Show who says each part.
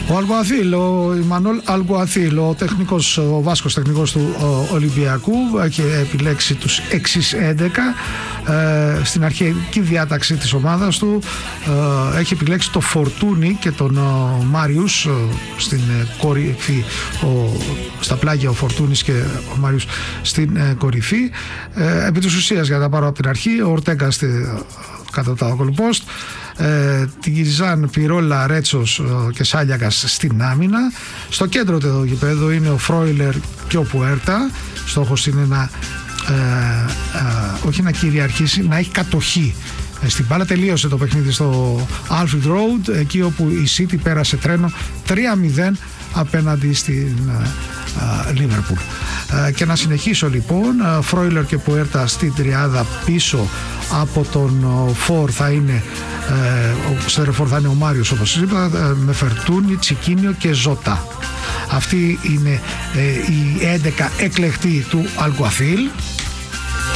Speaker 1: Ο Αλγκουαθίλ, ο Ιμανόλ Αλγκουαθίλ, ο Βάσκος τεχνικός του Ολυμπιακού, έχει επιλέξει τους εξής 11. Στην αρχική διάταξη της ομάδας του έχει επιλέξει το Φορτούνι και τον Μάριους στην κορυφή, στα πλάγια ο Φορτούνις και ο Μάριους στην κορυφή. Επί της ουσίας, για να τα πάρω από την αρχή, ο Ορτέγκα κατά τα κολπόστ, Τιζάν, Πιρόλα, Ρέτσος και Σάλιακας στην άμυνα. Στο κέντρο του γηπέδου είναι ο Φρόιλερ και ο Πουέρτα. Στόχος είναι όχι να κυριαρχήσει, να έχει κατοχή στην μπάλα. Τελείωσε το παιχνίδι στο Anfield Road, εκεί όπου η City πέρασε τρένο 3-0 απέναντι στην Liverpool. Και να συνεχίσω λοιπόν, Φρόιλερ και Πουέρτα στην τριάδα. Πίσω από τον Φορ θα είναι ο Στερεφόρ, θα είναι ο Μάριος, όπως είπα, με Φερτούνι, Τσικίνιο και Ζώτα. Αυτή είναι η 11 εκλεκτή του Αλγκουαθίλ.